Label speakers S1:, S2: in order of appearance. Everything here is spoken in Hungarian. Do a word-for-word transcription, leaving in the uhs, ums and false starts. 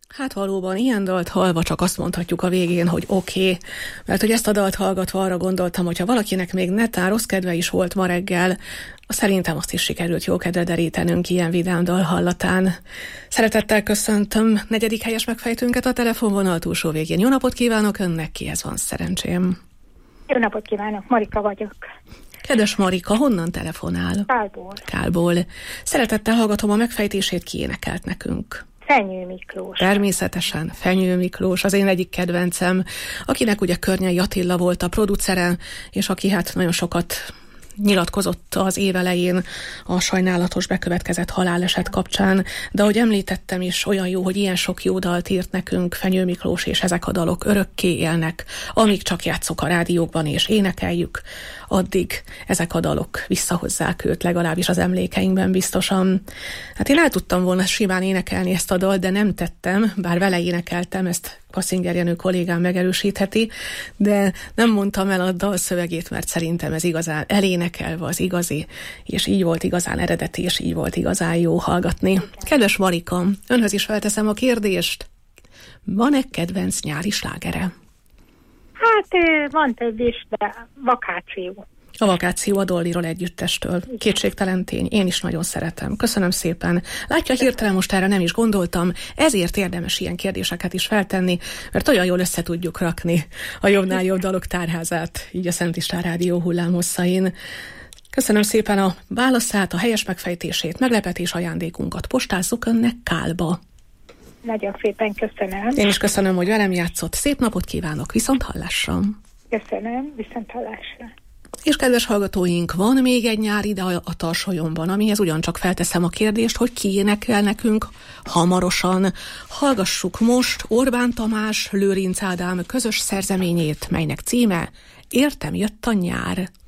S1: Hát valóban, ilyen dalt hallva csak azt mondhatjuk a végén, hogy oké, okay, mert hogy ezt a dalt hallgatva arra gondoltam, hogyha valakinek még netán rossz kedve is volt ma reggel, szerintem azt is sikerült jó kedre derítenünk ilyen vidám dal hallatán. Szeretettel köszöntöm negyedik helyes megfejtőnket a telefonvonal túlsó végén. Jó napot kívánok önnek, kihez van szerencsém?
S2: Jó napot kívánok, Marika vagyok.
S1: Kedves Marika, honnan telefonál?
S2: Kálból.
S1: Kálból. Szeretettel hallgatom a megfejtését, ki énekelt nekünk?
S2: Fenyő Miklós.
S1: Természetesen, Fenyő Miklós, az én egyik kedvencem, akinek ugye Környei Attila volt a producere, és aki hát nagyon sokat nyilatkozott az év elején a sajnálatos bekövetkezett haláleset kapcsán, de ahogy említettem is, olyan jó, hogy ilyen sok jó dalt írt nekünk Fenyő Miklós, és ezek a dalok örökké élnek, amíg csak játszok a rádiókban és énekeljük, addig ezek a dalok visszahozzák őt, legalábbis az emlékeinkben biztosan. Hát én el tudtam volna simán énekelni ezt a dalt, de nem tettem, bár vele énekeltem, ezt Kassinger Jenő kollégám megerősítheti, de nem mondtam el a dal szövegét, mert szerintem ez igazán elénekelve az igazi, és így volt igazán eredeti, és így volt igazán jó hallgatni. Kedves Marika, önhöz is felteszem a kérdést. Van-e kedvenc nyári slágere?
S2: Hát van több is, de Vakáció.
S1: A Vakáció a Dollyról együttestől. Kétségtelen tény, én is nagyon szeretem. Köszönöm szépen. Látja, hirtelen most erre nem is gondoltam, ezért érdemes ilyen kérdéseket is feltenni, mert olyan jól össze tudjuk rakni a jobbnál jobb dalok tárházát, így a Szent István Rádió hullámhosszain. Köszönöm szépen a válaszát, a helyes megfejtését, meglepetés ajándékunkat postázzuk önnek Kálba.
S2: Nagyon szépen köszönöm.
S1: Én is köszönöm, hogy velem játszott. Szép napot kívánok, viszont hallásra.
S2: Köszönöm, viszont hallásra.
S1: És kedves hallgatóink, van még egy nyári dal a tarsolyomban, amihez ugyancsak felteszem a kérdést, hogy ki énekel nekünk hamarosan. Hallgassuk most Orbán Tamás, Lőrinc Ádám közös szerzeményét, melynek címe Értem jött a nyár.